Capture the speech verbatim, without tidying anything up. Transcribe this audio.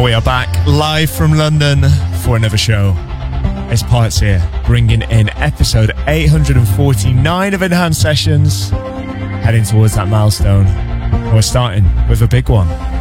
we are back live from London for another show. It's Parts here, bringing in episode eight hundred forty-nine of Enhanced Sessions, heading towards that milestone. And we're starting with a big one.